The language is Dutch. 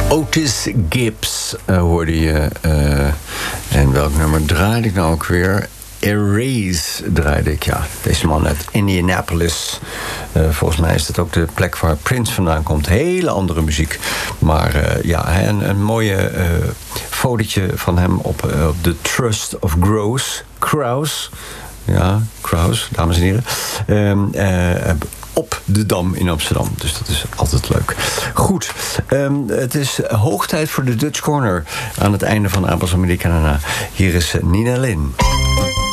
Otis Gibbs hoorde je. En welk nummer draaide ik nou ook weer? Erase draaide ik, ja. Deze man uit Indianapolis. Volgens mij is dat ook de plek waar Prince vandaan komt. Hele andere muziek. Maar ja, een mooie fotootje van hem op de Trust of Crows. Ja, Crows, dames en heren. Op de Dam in Amsterdam. Dus dat is altijd leuk. Goed, het is hoog tijd voor de Dutch Corner. Aan het einde van Abels Americana. Hier is Nina Lin.